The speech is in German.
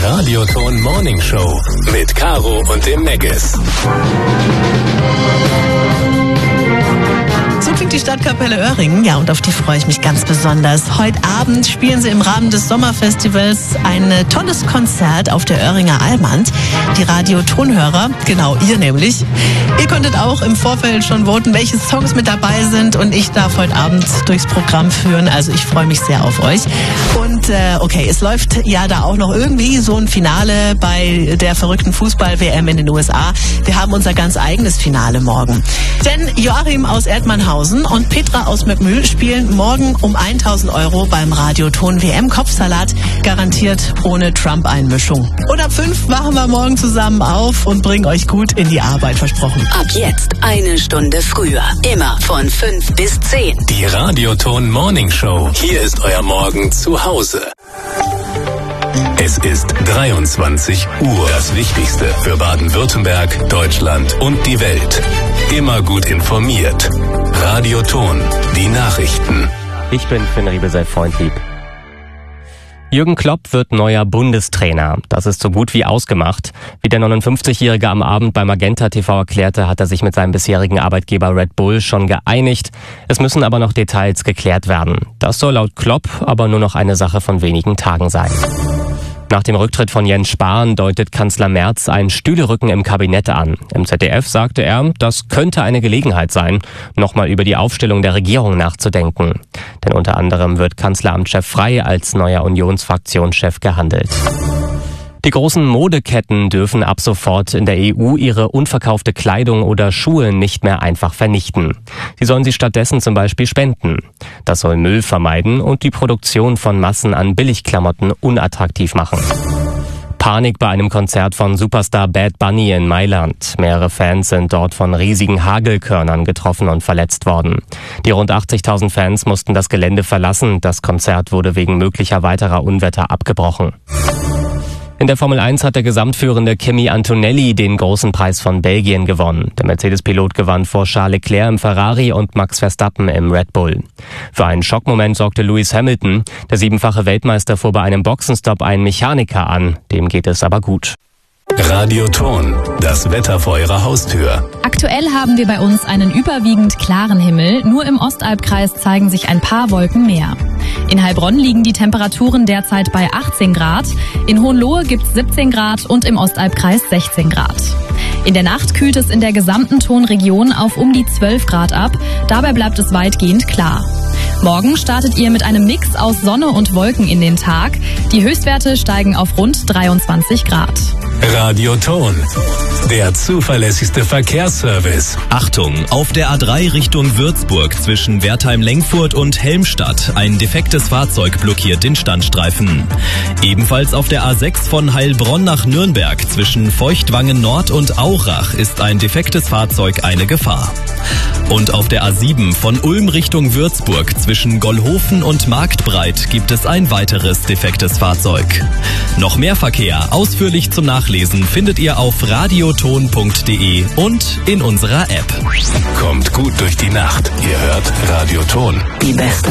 Radioton Morning Show mit Caro und dem Meggis. So klingt die Stadtkapelle Öhringen, ja, und auf die freue ich mich ganz besonders. Heute Abend spielen sie im Rahmen des Sommerfestivals ein tolles Konzert auf der Öhringer Almand. Die Radiotonhörer, genau, ihr nämlich. Ihr konntet auch im Vorfeld schon voten, welche Songs mit dabei sind, und ich darf heute Abend durchs Programm führen, also ich freue mich sehr auf euch. Und okay, es läuft ja da auch noch irgendwie so ein Finale bei der verrückten Fußball-WM in den USA. Wir haben unser ganz eigenes Finale morgen. Denn Joachim aus Erdmannhausen und Petra aus Möckmühl spielen morgen um 1.000 € beim Radioton WM-Kopfsalat, garantiert ohne Trump-Einmischung. Und ab 5 wachen wir morgen zusammen auf und bringen euch gut in die Arbeit, versprochen. Ab jetzt eine Stunde früher, immer von 5 bis 10. Die Radioton Morning Show. Hier ist euer Morgen zu Hause. Es ist 23 Uhr. Das Wichtigste für Baden-Württemberg, Deutschland und die Welt. Immer gut informiert. Radioton, die Nachrichten. Ich bin Finn Riebel, Freundlieb. Jürgen Klopp wird neuer Bundestrainer. Das ist so gut wie ausgemacht. Wie der 59-Jährige am Abend bei Magenta TV erklärte, hat er sich mit seinem bisherigen Arbeitgeber Red Bull schon geeinigt. Es müssen aber noch Details geklärt werden. Das soll laut Klopp aber nur noch eine Sache von wenigen Tagen sein. Nach dem Rücktritt von Jens Spahn deutet Kanzler Merz ein Stühlerücken im Kabinett an. Im ZDF sagte er, das könnte eine Gelegenheit sein, nochmal über die Aufstellung der Regierung nachzudenken. Denn unter anderem wird Kanzleramtschef Frey als neuer Unionsfraktionschef gehandelt. Die großen Modeketten dürfen ab sofort in der EU ihre unverkaufte Kleidung oder Schuhe nicht mehr einfach vernichten. Sie sollen sie stattdessen zum Beispiel spenden. Das soll Müll vermeiden und die Produktion von Massen an Billigklamotten unattraktiv machen. Panik bei einem Konzert von Superstar Bad Bunny in Mailand. Mehrere Fans sind dort von riesigen Hagelkörnern getroffen und verletzt worden. Die rund 80.000 Fans mussten das Gelände verlassen. Das Konzert wurde wegen möglicher weiterer Unwetter abgebrochen. In der Formel 1 hat der Gesamtführende Kimi Antonelli den großen Preis von Belgien gewonnen. Der Mercedes-Pilot gewann vor Charles Leclerc im Ferrari und Max Verstappen im Red Bull. Für einen Schockmoment sorgte Lewis Hamilton. Der 7-fache Weltmeister fuhr bei einem Boxenstopp einen Mechaniker an. Dem geht es aber gut. Radioton, das Wetter vor eurer Haustür. Aktuell haben wir bei uns einen überwiegend klaren Himmel. Nur im Ostalbkreis zeigen sich ein paar Wolken mehr. In Heilbronn liegen die Temperaturen derzeit bei 18 Grad. In Hohenlohe gibt's 17 Grad und im Ostalbkreis 16 Grad. In der Nacht kühlt es in der gesamten Tonregion auf um die 12 Grad ab. Dabei bleibt es weitgehend klar. Morgen startet ihr mit einem Mix aus Sonne und Wolken in den Tag. Die Höchstwerte steigen auf rund 23 Grad. Radioton, der zuverlässigste Verkehrsservice. Achtung, auf der A3 Richtung Würzburg zwischen Wertheim-Lengfurt und Helmstadt. Ein defektes Fahrzeug blockiert den Standstreifen. Ebenfalls auf der A6 von Heilbronn nach Nürnberg zwischen Feuchtwangen Nord und Aurach ist ein defektes Fahrzeug eine Gefahr. Und auf der A7 von Ulm Richtung Würzburg zwischen Gollhofen und Marktbreit gibt es ein weiteres defektes Fahrzeug. Noch mehr Verkehr ausführlich zum Nachlesen findet ihr auf radioton.de und in unserer App. Kommt gut durch die Nacht. Ihr hört Radioton. Die beste